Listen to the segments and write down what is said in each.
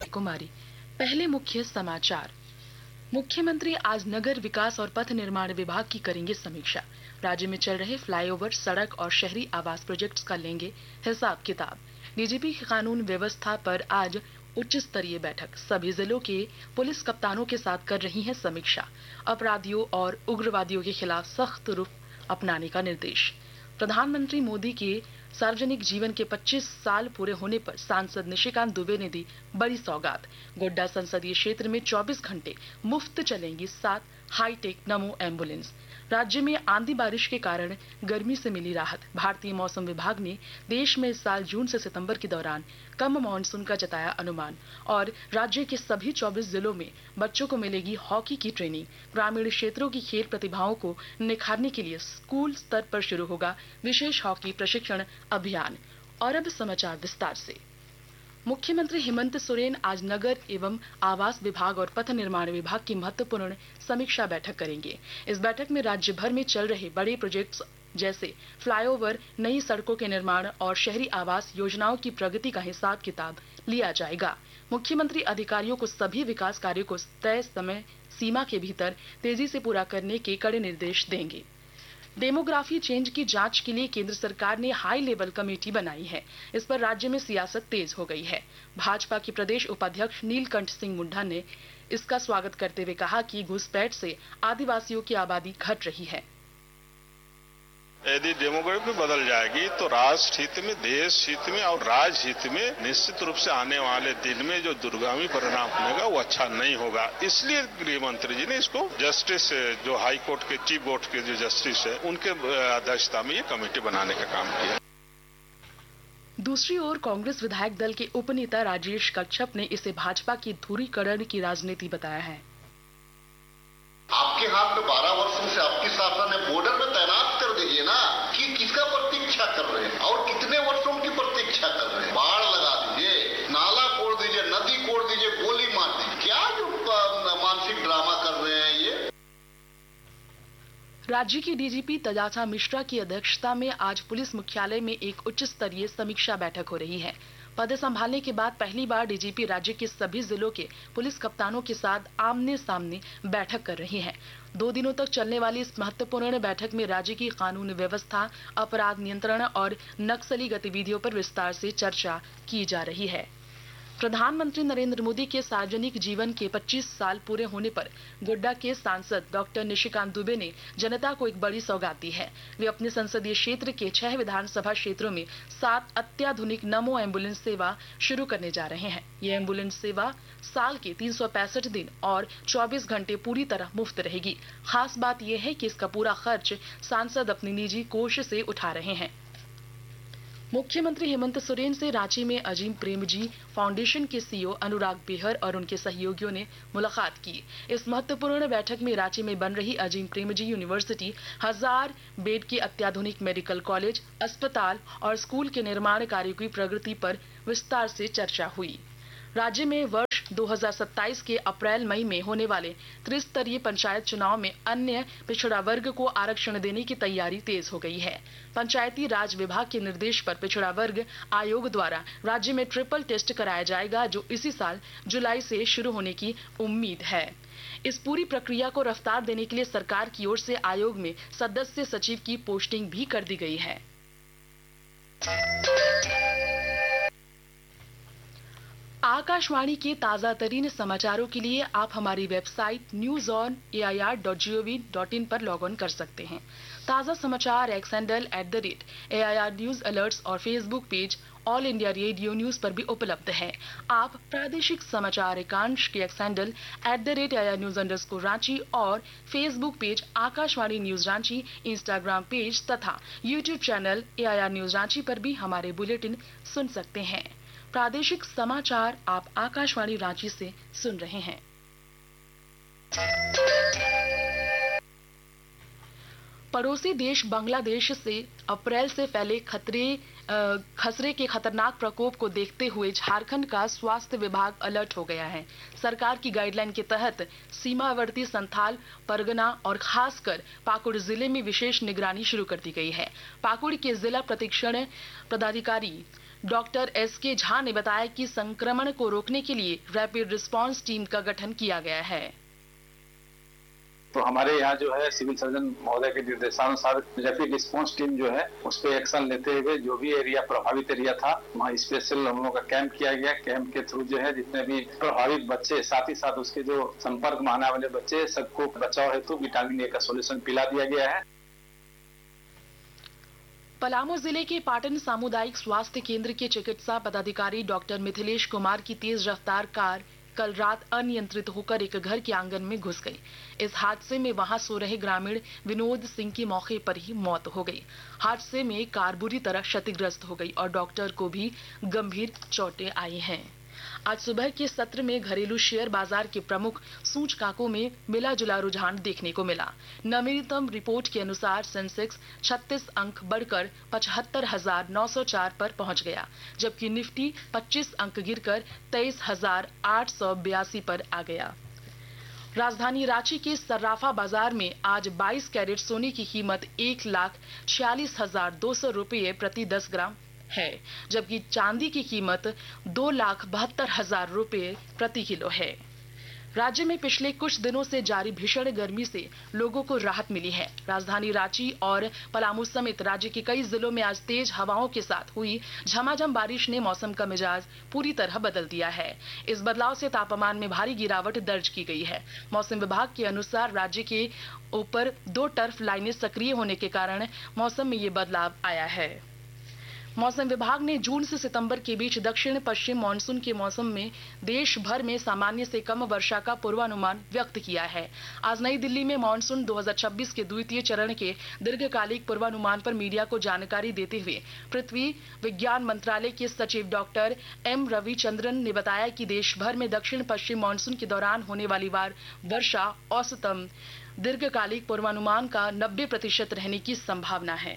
कुमारी। पहले मुख्य समाचार। मुख्यमंत्री आज नगर विकास और पथ निर्माण विभाग की करेंगे समीक्षा। राज्य में चल रहे फ्लाईओवर, सड़क और शहरी आवास प्रोजेक्ट्स का लेंगे हिसाब किताब। डीजीपी की कानून व्यवस्था पर आज उच्च स्तरीय बैठक। सभी जिलों के पुलिस कप्तानों के साथ कर रही है समीक्षा। अपराधियों और उग्रवादियों के खिलाफ सख्त रुख अपनाने का निर्देश। प्रधानमंत्री मोदी के सार्वजनिक जीवन के 25 साल पूरे होने पर सांसद निशिकांत दुबे ने दी बड़ी सौगात। गोड्डा संसदीय क्षेत्र में 24 घंटे मुफ्त चलेंगी 7 हाईटेक नमो एम्बुलेंस। राज्य में आंधी बारिश के कारण गर्मी से मिली राहत। भारतीय मौसम विभाग ने देश में इस साल जून से सितंबर के दौरान कम मानसून का जताया अनुमान। और राज्य के सभी 24 जिलों में बच्चों को मिलेगी हॉकी की ट्रेनिंग। ग्रामीण क्षेत्रों की खेल प्रतिभाओं को निखारने के लिए स्कूल स्तर पर शुरू होगा विशेष हॉकी प्रशिक्षण अभियान। और अब समाचार विस्तार से। मुख्यमंत्री हेमंत सोरेन आज नगर एवं आवास विभाग और पथ निर्माण विभाग की महत्वपूर्ण समीक्षा बैठक करेंगे। इस बैठक में राज्य भर में चल रहे बड़े प्रोजेक्ट्स जैसे फ्लाईओवर, नई सड़कों के निर्माण और शहरी आवास योजनाओं की प्रगति का हिसाब किताब लिया जाएगा। मुख्यमंत्री अधिकारियों को सभी विकास कार्यों को तय समय सीमा के भीतर तेजी से पूरा करने के कड़े निर्देश देंगे। डेमोग्राफी चेंज की जांच के लिए केंद्र सरकार ने हाई लेवल कमेटी बनाई है। इस पर राज्य में सियासत तेज हो गई है। भाजपा के प्रदेश उपाध्यक्ष नीलकंठ सिंह मुंडा ने इसका स्वागत करते हुए कहा कि घुसपैठ से आदिवासियों की आबादी घट रही है। यदि डेमोग्राफी बदल जाएगी तो राष्ट्र हित में, देश हित में और राज्य हित में निश्चित रूप से आने वाले दिन में जो दुर्गामी परिणाम होगा वो अच्छा नहीं होगा। इसलिए गृह मंत्री जी ने इसको जस्टिस, जो हाई कोर्ट के चीफ कोर्ट के जो जस्टिस है, उनके अध्यक्षता में ये कमेटी बनाने का काम किया। दूसरी ओर कांग्रेस विधायक दल के उपनेता राजेश कच्छप ने इसे भाजपा की ध्रुवीकरण की राजनीति बताया है। आपके हाथ में 12 वर्षों से आपकी शासन है, बॉर्डर में तैनात कर दीजिए ना कि किसका प्रतीक्षा कर रहे हैं और कितने वर्षों की प्रतीक्षा कर रहे हैं। बाढ़ लगा दीजिए, नाला कोड़ दीजिए, नदी कोड़ दीजिए, गोली मार दीजिए। क्या जो मानसिक ड्रामा कर रहे हैं ये। राज्य की डीजीपी तजासा मिश्रा की अध्यक्षता में आज पुलिस मुख्यालय में एक उच्च स्तरीय समीक्षा बैठक हो रही है। पद संभालने के बाद पहली बार डीजीपी राज्य के सभी जिलों के पुलिस कप्तानों के साथ आमने सामने बैठक कर रही है। 2 दिनों तक चलने वाली इस महत्वपूर्ण बैठक में राज्य की कानून व्यवस्था, अपराध नियंत्रण और नक्सली गतिविधियों पर विस्तार से चर्चा की जा रही है। प्रधानमंत्री नरेंद्र मोदी के सार्वजनिक जीवन के 25 साल पूरे होने पर गोड्डा के सांसद डॉक्टर निशिकांत दुबे ने जनता को एक बड़ी सौगात दी है। वे अपने संसदीय क्षेत्र के 6 विधानसभा क्षेत्रों में 7 अत्याधुनिक नमो एम्बुलेंस सेवा शुरू करने जा रहे हैं। ये एम्बुलेंस सेवा साल के 365 दिन और 24 घंटे पूरी तरह मुफ्त रहेगी। खास बात यह है कि इसका पूरा खर्च सांसद अपने निजी कोष से उठा रहे हैं। मुख्यमंत्री हेमंत सोरेन से रांची में अजीम प्रेमजी फाउंडेशन के सीईओ अनुराग बेहर और उनके सहयोगियों ने मुलाकात की। इस महत्वपूर्ण बैठक में रांची में बन रही अजीम प्रेमजी यूनिवर्सिटी, 1000 बेड की अत्याधुनिक मेडिकल कॉलेज, अस्पताल और स्कूल के निर्माण कार्यों की प्रगति पर विस्तार से चर्चा हुई। राज्य में वर्ष 2027 के अप्रैल-मई में होने वाले त्रिस्तरीय पंचायत चुनाव में अन्य पिछड़ा वर्ग को आरक्षण देने की तैयारी तेज हो गई है। पंचायती राज विभाग के निर्देश पर पिछड़ा वर्ग आयोग द्वारा राज्य में ट्रिपल टेस्ट कराया जाएगा, जो इसी साल जुलाई से शुरू होने की उम्मीद है। इस पूरी प्रक्रिया को रफ्तार देने के लिए सरकार की ओर से आयोग में सदस्य सचिव की पोस्टिंग भी कर दी गई है। आकाशवाणी के ताजा तरीन समाचारों के लिए आप हमारी वेबसाइट newsonair.gov.in पर लॉग ऑन कर सकते हैं। ताजा समाचार x handle @AIR news alerts और Facebook page all India radio news पर भी उपलब्ध है। आप प्रादेशिक समाचार एकांश के x handle @AIR news_ Ranchi और Facebook page Akashvani news Ranchi, Instagram page तथा YouTube channel AIR news Ranchi पर भी हमारे बुलेटिन सुन सकते हैं। प्रादेशिक समाचार आप आकाशवाणी रांची से सुन रहे हैं। पड़ोसी देश बांग्लादेश से अप्रैल से फैले खसरे के खतरनाक प्रकोप को देखते हुए झारखंड का स्वास्थ्य विभाग अलर्ट हो गया है। सरकार की गाइडलाइन के तहत सीमावर्ती संथाल, परगना और खासकर पाकुड़ जिले में विशेष निगरानी शुरू कर दी गई है। पाकुड़ के जिला प्रतिरक्षण पदाधिकारी डॉक्टर एसके झा ने बताया कि संक्रमण को रोकने के लिए रैपिड रिस्पांस टीम का गठन किया गया है। तो हमारे यहाँ जो है सिविल सर्जन महोदय के निर्देशानुसार रैपिड रिस्पांस टीम जो है उस पर एक्शन लेते हुए जो भी एरिया प्रभावित एरिया था वहाँ स्पेशल हम लोगों का कैंप किया गया। कैंप के थ्रू जो है जितने भी प्रभावित बच्चे साथ ही साथ उसके जो संपर्क में आने वाले बच्चे सबको बचाव हेतु विटामिन ए का सोल्यूशन पिला दिया गया है। पलामू जिले के पाटन सामुदायिक स्वास्थ्य केंद्र के चिकित्सा पदाधिकारी डॉक्टर मिथिलेश कुमार की तेज रफ्तार कार कल रात अनियंत्रित होकर एक घर के आंगन में घुस गई। इस हादसे में वहां सो रहे ग्रामीण विनोद सिंह की मौके पर ही मौत हो गई। हादसे में कार बुरी तरह क्षतिग्रस्त हो गई और डॉक्टर को भी गंभीर चोटें आई हैं। आज सुबह के सत्र में घरेलू शेयर बाजार के प्रमुख सूचकांकों में मिला जुला रुझान देखने को मिला। नवीनतम रिपोर्ट के अनुसार सेंसेक्स 36 अंक बढ़कर 75,904 पर पहुंच गया, जबकि निफ्टी 25 अंक गिरकर 23,882 पर आ गया। राजधानी रांची के सर्राफा बाजार में आज 22 कैरेट सोने की कीमत 1,46,200 रुपये प्रति 10 ग्राम है, जबकि चांदी की कीमत 2,72,000 रुपये प्रति किलो है। राज्य में पिछले कुछ दिनों से जारी भीषण गर्मी से लोगों को राहत मिली है। राजधानी रांची और पलामू समेत राज्य के कई जिलों में आज तेज हवाओं के साथ हुई झमाझम बारिश ने मौसम का मिजाज पूरी तरह बदल दिया है। इस बदलाव से तापमान में भारी गिरावट दर्ज की गई है। मौसम विभाग के अनुसार राज्य के ऊपर 2 टर्फ लाइनें सक्रिय होने के कारण मौसम में ये बदलाव आया है। मौसम विभाग ने जून से सितंबर के बीच दक्षिण पश्चिम मानसून के मौसम में देश भर में सामान्य से कम वर्षा का पूर्वानुमान व्यक्त किया है। आज नई दिल्ली में मानसून 2026 के द्वितीय चरण के दीर्घकालिक पूर्वानुमान पर मीडिया को जानकारी देते हुए पृथ्वी विज्ञान मंत्रालय के सचिव डॉक्टर एम रविचंद्रन ने बताया कि देश भर में दक्षिण पश्चिम मानसून के दौरान होने वाली वर्षा औसतन दीर्घकालिक पूर्वानुमान का 90% रहने की संभावना है।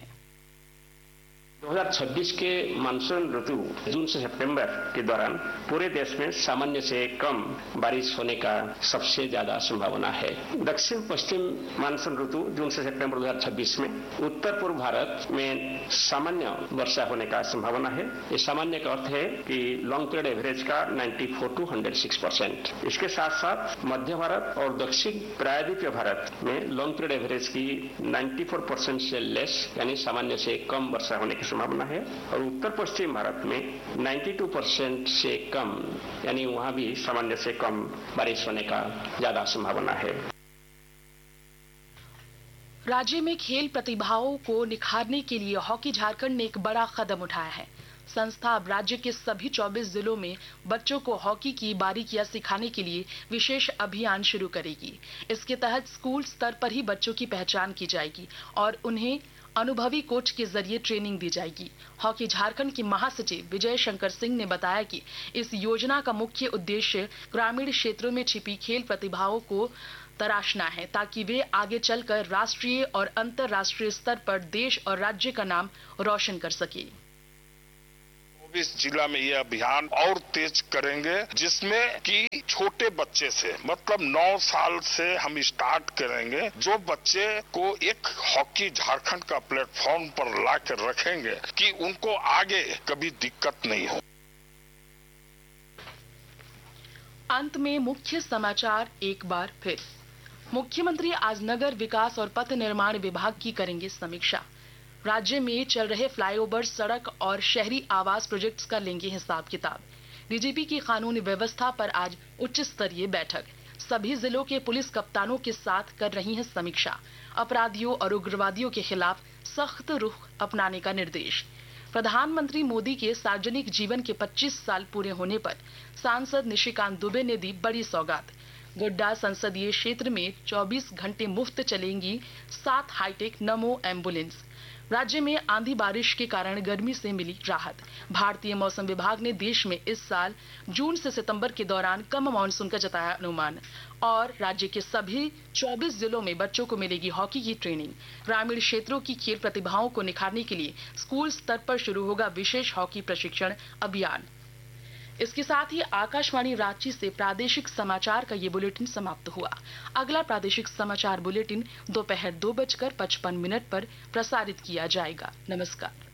2026 के मानसून ऋतु जून से सितंबर के दौरान पूरे देश में सामान्य से कम बारिश होने का सबसे ज्यादा संभावना है। दक्षिण पश्चिम मानसून ऋतु जून से सितंबर 2026 में उत्तर पूर्व भारत में सामान्य वर्षा होने का संभावना है। इस सामान्य का अर्थ है कि लॉन्ग पीरियड एवरेज का 94 to 106%। इसके साथ साथ मध्य भारत और दक्षिण प्रायद्वीपीय भारत में लॉन्ग पीरियड एवरेज की 94% से लेस यानी सामान्य से कम वर्षा होने की संभावना है और उत्तर पश्चिम भारत में 92% से कम यानी वहां भी सामान्य से कम बारिश होने का ज्यादा संभावना है। राज्य में खेल प्रतिभाओं को निखारने के लिए हॉकी झारखंड ने एक बड़ा कदम उठाया है। संस्था अब राज्य के सभी 24 जिलों में बच्चों को हॉकी की बारीकियां सिखाने के लिए विशेष अभियान शुरू करेगी। इसके तहत स्कूल स्तर पर ही बच्चों की पहचान की जाएगी और उन्हें अनुभवी कोच के जरिए ट्रेनिंग दी जाएगी। हॉकी झारखंड के महासचिव विजय शंकर सिंह ने बताया कि इस योजना का मुख्य उद्देश्य ग्रामीण क्षेत्रों में छिपी खेल प्रतिभाओं को तराशना है ताकि वे आगे चलकर राष्ट्रीय और अंतर्राष्ट्रीय स्तर पर देश और राज्य का नाम रोशन कर सके। इस जिला में यह अभियान और तेज करेंगे जिसमें कि छोटे बच्चे से मतलब 9 साल से हम स्टार्ट करेंगे। जो बच्चे को एक हॉकी झारखंड का प्लेटफॉर्म पर लाकर रखेंगे कि उनको आगे कभी दिक्कत नहीं हो। अंत में मुख्य समाचार एक बार फिर। मुख्यमंत्री आज नगर विकास और पथ निर्माण विभाग की करेंगे समीक्षा। राज्य में चल रहे फ्लाईओवर, सड़क और शहरी आवास प्रोजेक्ट्स का लेंगे हिसाब किताब। डीजीपी की कानून व्यवस्था पर आज उच्च स्तरीय बैठक। सभी जिलों के पुलिस कप्तानों के साथ कर रही है समीक्षा। अपराधियों और उग्रवादियों के खिलाफ सख्त रुख अपनाने का निर्देश। प्रधानमंत्री मोदी के सार्वजनिक जीवन के 25 साल पूरे होने पर सांसद निशिकांत दुबे ने दी बड़ी सौगात। गोड्डा संसदीय क्षेत्र में 24 घंटे मुफ्त चलेंगी 7 हाईटेक नमो एम्बुलेंस। राज्य में आंधी बारिश के कारण गर्मी से मिली राहत। भारतीय मौसम विभाग ने देश में इस साल जून से सितंबर के दौरान कम मानसून का जताया अनुमान। और राज्य के सभी 24 जिलों में बच्चों को मिलेगी हॉकी की ट्रेनिंग। ग्रामीण क्षेत्रों की खेल प्रतिभाओं को निखारने के लिए स्कूल स्तर पर शुरू होगा विशेष हॉकी प्रशिक्षण अभियान। इसके साथ ही आकाशवाणी रांची से प्रादेशिक समाचार का ये बुलेटिन समाप्त हुआ। अगला प्रादेशिक समाचार बुलेटिन दोपहर 2:55 पर प्रसारित किया जाएगा। नमस्कार।